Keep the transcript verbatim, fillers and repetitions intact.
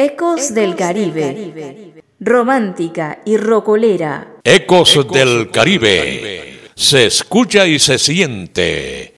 Ecos del Caribe. Romántica y rocolera. Ecos del Caribe. Se escucha y se siente